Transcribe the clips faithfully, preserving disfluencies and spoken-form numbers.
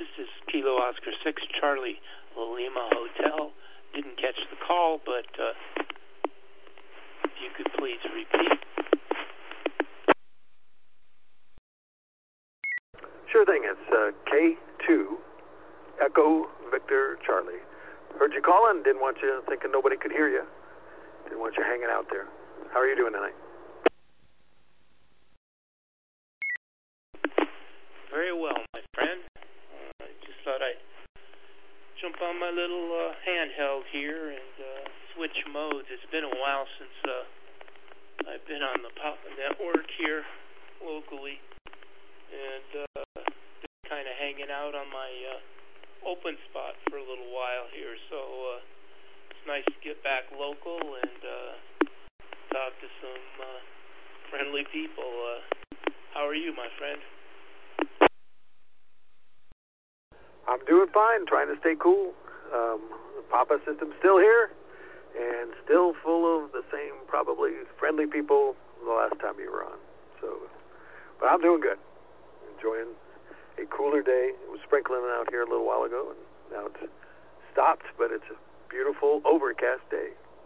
This is Kilo Oscar six, Charlie Lima Hotel. Didn't catch the call, but uh, if you could please repeat. Sure thing. It's uh, K two, Echo Victor Charlie. Heard you calling. Didn't want you thinking nobody could hear you. Didn't want you hanging out there. How are you doing tonight? Very well, my friend. Uh, I just thought I'd jump on my little uh, handheld here and uh, switch modes. It's been a while since uh, I've been on the Papa Network here locally, and uh, been kind of hanging out on my uh, open spot for a little while here. So uh, it's nice to get back local and uh, talk to some uh, friendly people. Uh, how are you, my friend? I'm doing fine, trying to stay cool. Um, the Papa system's still here, and still full of the same, probably friendly people the last time you were on. So, but I'm doing good. Enjoying a cooler day. It was sprinkling out here a little while ago, and now it's stopped, but it's a beautiful, overcast day.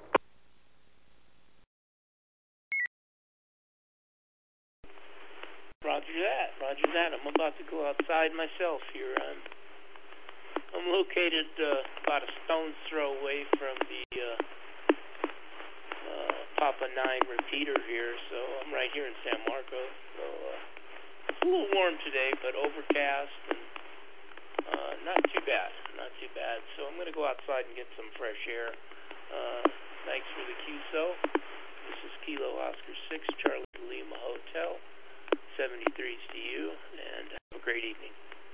Roger that, roger that. I'm about to go outside myself here. I'm I'm located uh, about a stone's throw away from the uh, uh, Papa nine repeater here, so I'm right here in San Marcos. So uh, it's a little warm today, but overcast and uh, not too bad, not too bad. So I'm going to go outside and get some fresh air. Uh, thanks for the Q S O. This is Kilo Oscar six, Charlie Lima Hotel, seventy-three's to you, and have a great evening.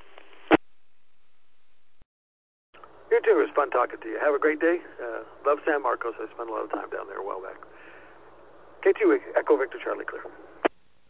You too. It was fun talking to you. Have a great day. Uh, love San Marcos. I spent a lot of time down there a while back. K two, Echo Victor Charlie Clear.